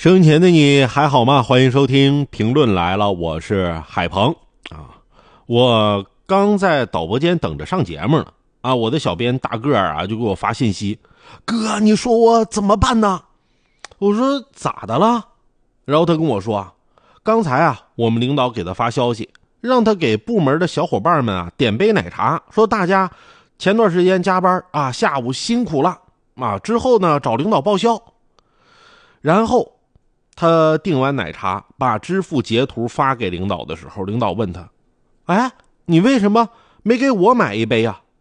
收音前的你还好吗？欢迎收听评论来了，我是海鹏啊。我刚在导播间等着上节目呢啊，我的小编大个儿啊就给我发信息，哥，你说我怎么办呢？我说咋的了？然后他跟我说，刚才啊我们领导给他发消息，让他给部门的小伙伴们啊点杯奶茶，说大家前段时间加班啊，下午辛苦了啊，之后呢找领导报销。然后他订完奶茶，把支付截图发给领导的时候，领导问他，哎，你为什么没给我买一杯啊？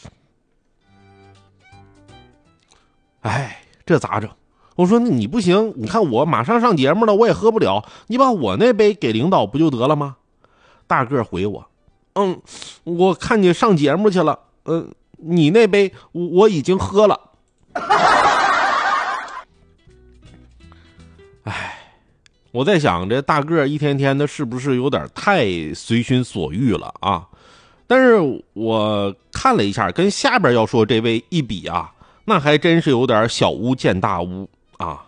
哎，这咋整？我说你不行，你看我马上上节目了，我也喝不了，你把我那杯给领导不就得了吗？大个回我，我看你上节目去了，你那杯我已经喝了。哎，我在想这大个一天天的是不是有点太随心所欲了啊？但是我看了一下，跟下边要说这位一比啊，那还真是有点小巫见大巫啊。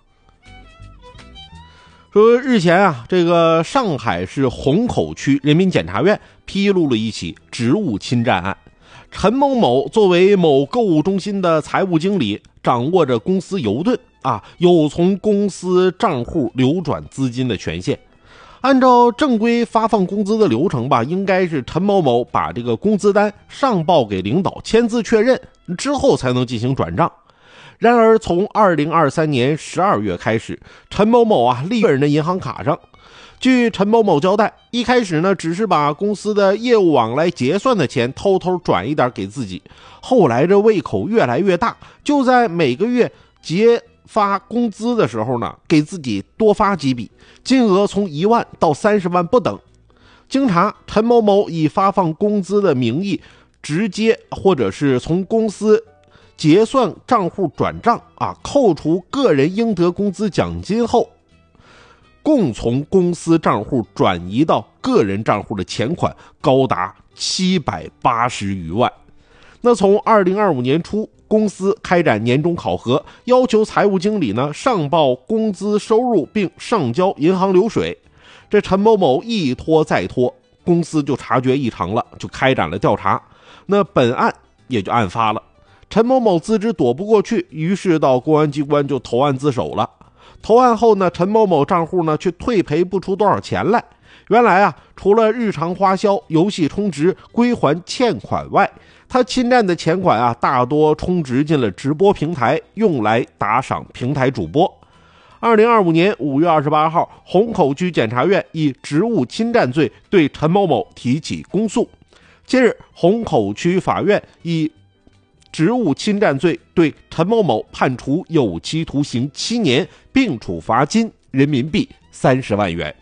说日前啊，这个上海市虹口区人民检察院披露了一起职务侵占案。陈某某作为某购物中心的财务经理，掌握着公司邮盾啊，有从公司账户流转资金的权限。按照正规发放工资的流程吧，应该是陈某某把这个工资单上报给领导签字确认之后才能进行转账。然而从2023年12月开始，陈某某啊利用个人的银行卡上，据陈某某交代，一开始呢只是把公司的业务往来结算的钱偷偷转一点给自己，后来这胃口越来越大，就在每个月结发工资的时候呢，给自己多发几笔，金额从1万到30万不等。经查，陈某某以发放工资的名义，直接或者是从公司结算账户转账啊，扣除个人应得工资奖金后，共从公司账户转移到个人账户的钱款高达780余万。那从2025年初，公司开展年终考核，要求财务经理呢上报工资收入并上交银行流水。这陈某某一拖再拖，公司就察觉异常了，就开展了调查。那本案也就案发了。陈某某自知躲不过去，于是到公安机关就投案自首了。投案后呢，陈某某账户呢却退赔不出多少钱来。原来啊，除了日常花销、游戏充值归还欠款外，他侵占的钱款啊，大多充值进了直播平台，用来打赏平台主播。2025年5月28号，虹口区检察院以职务侵占罪对陈某某提起公诉。近日，虹口区法院以职务侵占罪对陈某某判处有期徒刑7年，并处罚金人民币30万元。